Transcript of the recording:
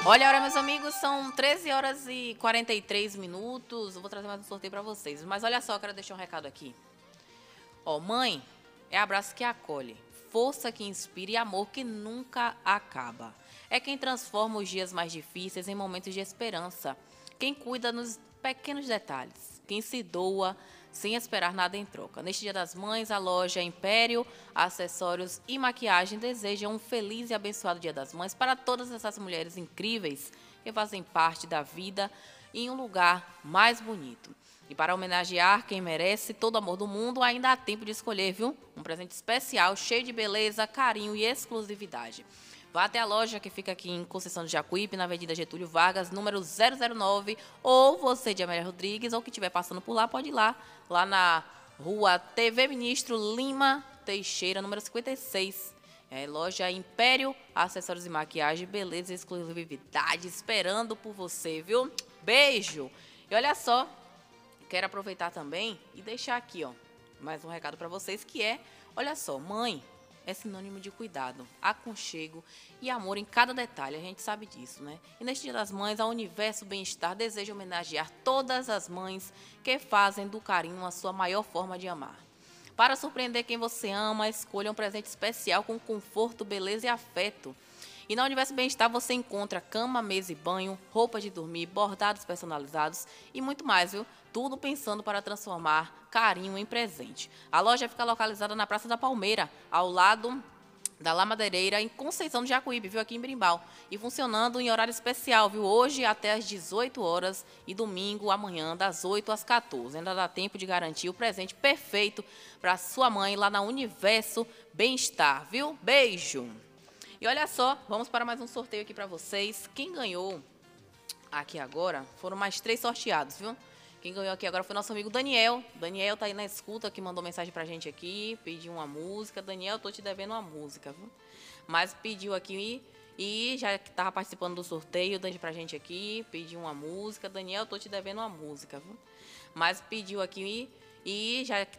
Olha, olha, meus amigos, são 13 horas e 43 minutos. Eu vou trazer mais um sorteio para vocês. Mas olha só, eu quero deixar um recado aqui. Ó, mãe é abraço que acolhe, força que inspira e amor que nunca acaba. É quem transforma os dias mais difíceis em momentos de esperança. Quem cuida nos pequenos detalhes. Quem se doa sem esperar nada em troca. Neste Dia das Mães, a loja Império, acessórios e maquiagem deseja um feliz e abençoado Dia das Mães para todas essas mulheres incríveis que fazem parte da vida em um lugar mais bonito. E para homenagear quem merece todo o amor do mundo, ainda há tempo de escolher, viu? Um presente especial, cheio de beleza, carinho e exclusividade. Vá até a loja que fica aqui em Conceição do Jacuípe, na Avenida Getúlio Vargas, número 009, ou você de Amélia Rodrigues, ou que estiver passando por lá, pode ir lá na Rua TV Ministro Lima Teixeira, número 56. É, loja Império, acessórios e maquiagem, beleza e exclusividade, esperando por você, viu? Beijo! E olha só, quero aproveitar também e deixar aqui, ó, mais um recado para vocês que é, olha só, mãe é sinônimo de cuidado, aconchego e amor em cada detalhe, a gente sabe disso, né? E neste Dia das Mães, a Universo Bem-Estar deseja homenagear todas as mães que fazem do carinho a sua maior forma de amar. Para surpreender quem você ama, escolha um presente especial com conforto, beleza e afeto. E na Universo Bem-Estar você encontra cama, mesa e banho, roupas de dormir, bordados personalizados e muito mais, viu? Tudo pensando para transformar carinho em presente. A loja fica localizada na Praça da Palmeira, ao lado da La Madeireira, em Conceição do Jacuípe, viu? Aqui em Brimbal. E funcionando em horário especial, viu? Hoje até às 18 horas e domingo amanhã das 8 às 14. Ainda dá tempo de garantir o presente perfeito para sua mãe lá na Universo Bem-Estar, viu? Beijo! E olha só, vamos para mais um sorteio aqui para vocês. Quem ganhou aqui agora foram mais 3 sorteados, viu? Quem ganhou aqui agora foi nosso amigo Daniel. Daniel tá aí na escuta, que mandou mensagem pra gente aqui, pediu uma música. Daniel, tô te devendo uma música, viu? Mas pediu aqui e já que tava participando do sorteio, dando pra gente aqui, pediu uma música. Daniel, tô te devendo uma música, viu? Mas pediu aqui e já que